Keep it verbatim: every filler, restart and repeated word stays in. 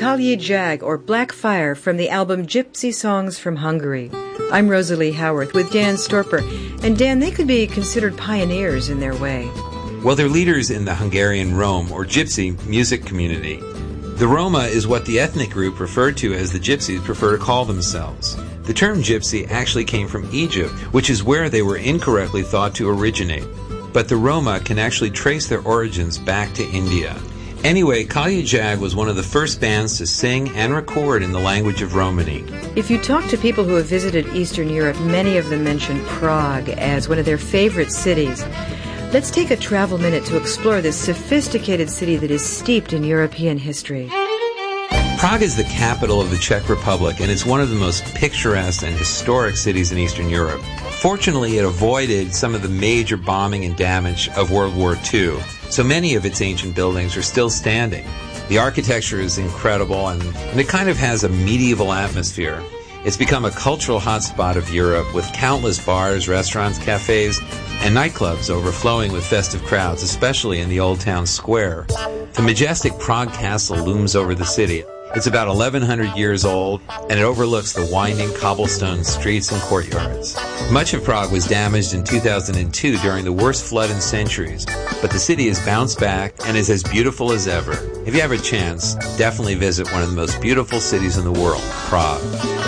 Kalyi Jag, or Black Fire, from the album Gypsy Songs from Hungary. I'm Rosalie Howarth with Dan Storper. And Dan, they could be considered pioneers in their way. Well, they're leaders in the Hungarian Rome, or Gypsy, music community. The Roma is what the ethnic group referred to as the Gypsies prefer to call themselves. The term Gypsy actually came from Egypt, which is where they were incorrectly thought to originate. But the Roma can actually trace their origins back to India. Anyway, Kalyi Jag was one of the first bands to sing and record in the language of Romany. If you talk to people who have visited Eastern Europe, many of them mention Prague as one of their favorite cities. Let's take a travel minute to explore this sophisticated city that is steeped in European history. Prague is the capital of the Czech Republic, and it's one of the most picturesque and historic cities in Eastern Europe. Fortunately, it avoided some of the major bombing and damage of World War Two, so many of its ancient buildings are still standing. The architecture is incredible, and, and it kind of has a medieval atmosphere. It's become a cultural hotspot of Europe, with countless bars, restaurants, cafes, and nightclubs overflowing with festive crowds, especially in the Old Town Square. The majestic Prague Castle looms over the city. It's about eleven hundred years old, and it overlooks the winding cobblestone streets and courtyards. Much of Prague was damaged in two thousand two during the worst flood in centuries, but the city has bounced back and is as beautiful as ever. If you have a chance, definitely visit one of the most beautiful cities in the world, Prague.